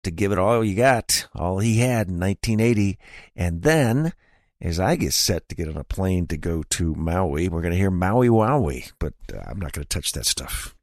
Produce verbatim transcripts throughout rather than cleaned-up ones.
to give it all you got, all he had in nineteen eighty. And then, as I get set to get on a plane to go to Maui, we're going to hear Maui Wowie, but uh, I'm not going to touch that stuff.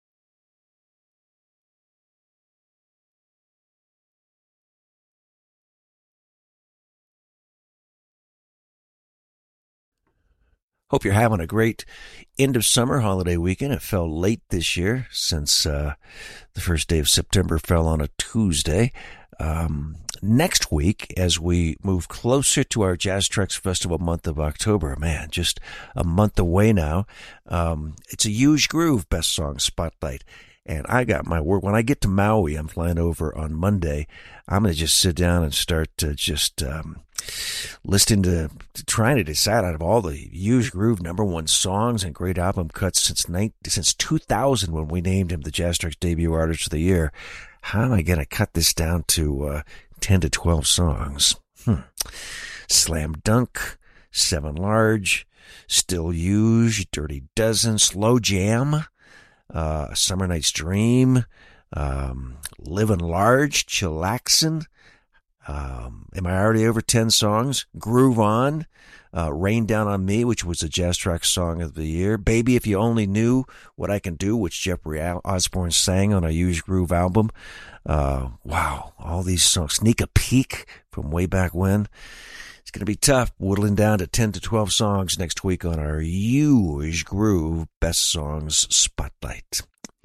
Hope you're having a great end of summer holiday weekend. It fell late this year since uh, the first day of September fell on a Tuesday. Um, next week, as we move closer to our Jazz Trucks Festival month of October, man, just a month away now, um, it's a Huge Groove Best Song Spotlight. And I got my work. When I get to Maui, I'm flying over on Monday. I'm going to just sit down and start to just um, listening to, to, trying to decide out of all the Huge Groove number one songs and great album cuts since nineteen, since two thousand when we named him the Jazz Trucks Debut Artist of the Year. How am I going to cut this down to uh, ten to twelve songs? Hmm. Slam Dunk, Seven Large, Still Huge, Dirty Dozen, Slow Jam, Uh, Summer Night's Dream, um, Livin' Large, Chillaxin', um, Am I Already Over ten songs? Groove On, uh, Rain Down on Me, which was the Jazz Trucks Song of the Year. Baby, If You Only Knew What I Can Do, which Jeffrey Osborne sang on a Huge Groove album. Uh, wow, all these songs. Sneak a Peek from way back when. It's going to be tough whittling down to ten to twelve songs next week on our Huge Groove Best Songs Spotlight.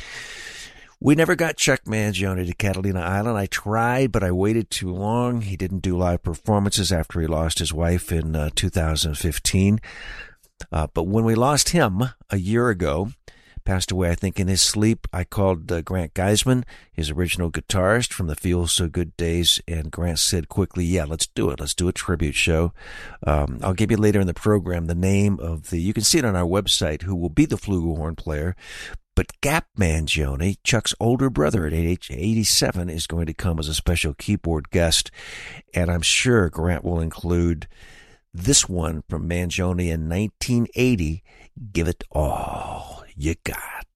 We never got Chuck Mangione to Catalina Island. I tried, but I waited too long. He didn't do live performances after he lost his wife in uh, two thousand fifteen. Uh, but when we lost him a year ago, passed away, I think, in his sleep, I called uh, Grant Geisman, his original guitarist from the Feel So Good days, and Grant said quickly, yeah, let's do it. Let's do a tribute show. Um, I'll give you later in the program the name of the, you can see it on our website, who will be the flugelhorn player. But Gap Mangione, Chuck's older brother at age eighty-seven, is going to come as a special keyboard guest, and I'm sure Grant will include this one from Mangione in nineteen eighty, Give It All You Got.